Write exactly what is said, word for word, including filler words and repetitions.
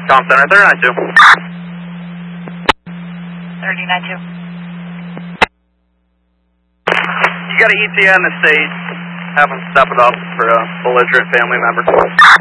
Tom Center, thirty nine two. thirty nine two. You got an E T A on the stage. Have them step it up for a belligerent family member.